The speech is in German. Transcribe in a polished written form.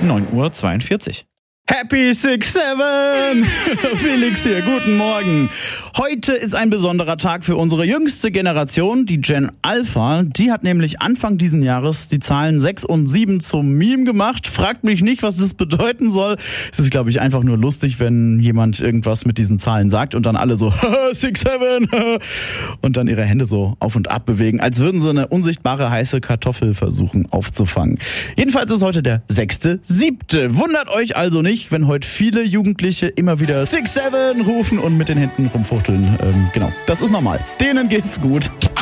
9:42 Uhr. Happy 6-7! Felix hier, guten Morgen. Heute ist ein besonderer Tag für unsere jüngste Generation, die Gen Alpha. Die hat nämlich Anfang diesen Jahres die Zahlen 6 und 7 zum Meme gemacht. Fragt mich nicht, was das bedeuten soll. Es ist, glaube ich, einfach nur lustig, wenn jemand irgendwas mit diesen Zahlen sagt und dann alle so 6-7 und dann ihre Hände so auf und ab bewegen, als würden sie eine unsichtbare heiße Kartoffel versuchen aufzufangen. Jedenfalls ist heute der 6.7. Wundert euch also nicht, wenn heute viele Jugendliche immer wieder 6-7 rufen und mit den Händen rumfuchteln. Genau, das ist normal. Denen geht's gut.